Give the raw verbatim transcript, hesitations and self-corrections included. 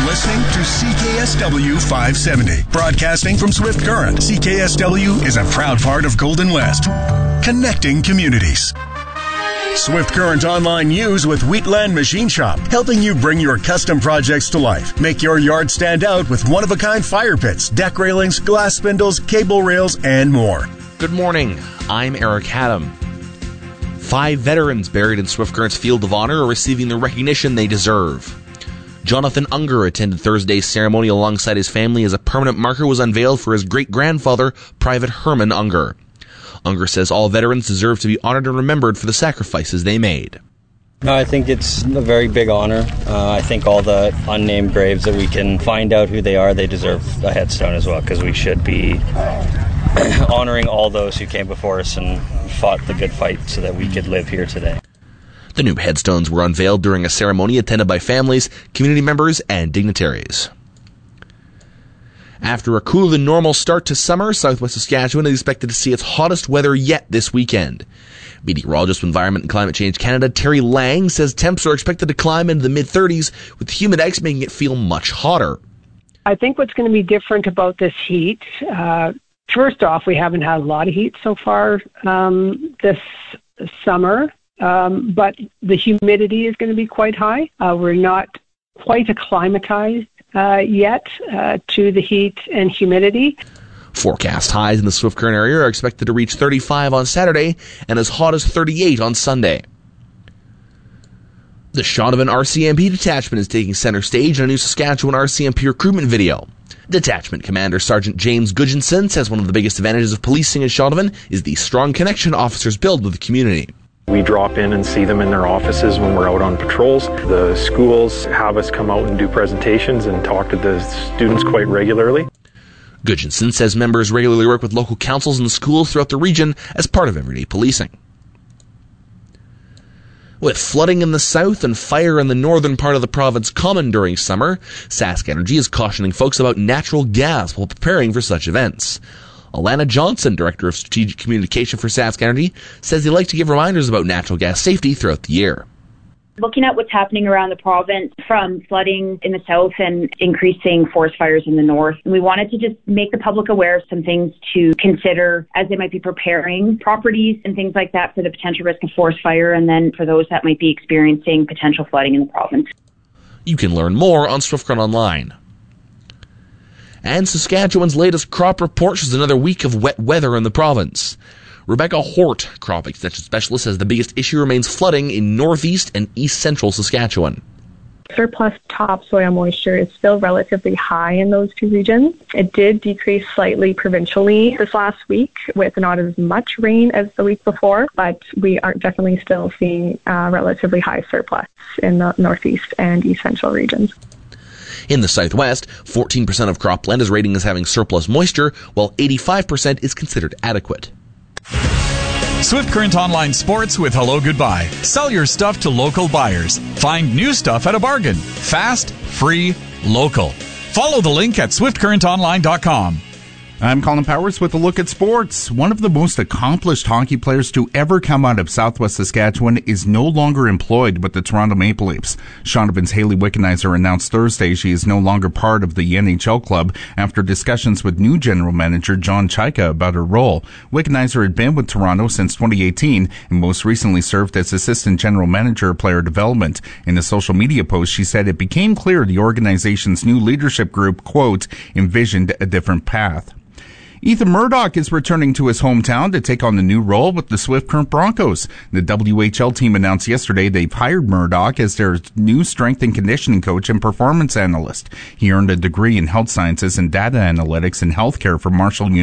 listening to C K S W five seventy. Broadcasting from Swift Current, C K S W is a proud part of Golden West. Connecting communities. Swift Current Online News with Wheatland Machine Shop, helping you bring your custom projects to life. Make your yard stand out with one-of-a-kind fire pits, deck railings, glass spindles, cable rails, and more. Good morning. I'm Eric Haddam. Five veterans buried in Swift Current's Field of Honor are receiving the recognition they deserve. Jonathan Unger attended Thursday's ceremony alongside his family as a permanent marker was unveiled for his great-grandfather, Private Herman Unger. Unger says all veterans deserve to be honored and remembered for the sacrifices they made. No, I think it's a very big honor. Uh, I think all the unnamed graves that we can find out who they are, they deserve a headstone as well, because we should be honoring all those who came before us and fought the good fight so that we could live here today. The new headstones were unveiled during a ceremony attended by families, community members, and dignitaries. After a cooler than normal start to summer, Southwest Saskatchewan is expected to see its hottest weather yet this weekend. Meteorologist for Environment and Climate Change Canada, Terry Lang, says temps are expected to climb into the mid-thirties, with Humidex making it feel much hotter. I think what's going to be different about this heat, uh, first off, we haven't had a lot of heat so far um, this summer, um, but the humidity is going to be quite high. Uh, we're not quite acclimatized Uh, yet uh, to the heat and humidity. Forecast highs in the Swift Current area are expected to reach thirty-five on Saturday and as hot as thirty-eight on Sunday. The Shaunavon R C M P detachment is taking center stage in a new Saskatchewan R C M P recruitment video. Detachment Commander Sergeant James Gudjonson says one of the biggest advantages of policing in Shaunavon is the strong connection officers build with the community. We drop in and see them in their offices when we're out on patrols. The schools have us come out and do presentations and talk to the students quite regularly. Gudjonson says members regularly work with local councils and schools throughout the region as part of everyday policing. With flooding in the south and fire in the northern part of the province common during summer, Sask Energy is cautioning folks about natural gas while preparing for such events. Alana Johnson, Director of Strategic Communication for Sask Energy, says they like to give reminders about natural gas safety throughout the year. Looking at what's happening around the province, from flooding in the south and increasing forest fires in the north, we wanted to just make the public aware of some things to consider as they might be preparing properties and things like that for the potential risk of forest fire, and then for those that might be experiencing potential flooding in the province. You can learn more on Swift Current Online. And Saskatchewan's latest crop report shows another week of wet weather in the province. Rebecca Hort, crop extension specialist, says the biggest issue remains flooding in northeast and east central Saskatchewan. Surplus topsoil moisture is still relatively high in those two regions. It did decrease slightly provincially this last week with not as much rain as the week before, but we are definitely still seeing uh, relatively high surplus in the northeast and east central regions. In the southwest, fourteen percent of cropland is rating as having surplus moisture, while eighty-five percent is considered adequate. Swift Current Online Sports with Hello Goodbye. Sell your stuff to local buyers. Find new stuff at a bargain. Fast, free, local. Follow the link at swift current online dot com. I'm Colin Powers with a look at sports. One of the most accomplished hockey players to ever come out of Southwest Saskatchewan is no longer employed with the Toronto Maple Leafs. Shaunavon's Hayley Wickenheiser announced Thursday she is no longer part of the N H L club after discussions with new general manager John Chaika about her role. Wickenheiser had been with Toronto since twenty eighteen and most recently served as assistant general manager of player development. In a social media post, she said it became clear the organization's new leadership group, quote, envisioned a different path. Ethan Murdoch is returning to his hometown to take on the new role with the Swift Current Broncos. The W H L team announced yesterday they've hired Murdoch as their new strength and conditioning coach and performance analyst. He earned a degree in health sciences and data analytics in healthcare from Marshall University.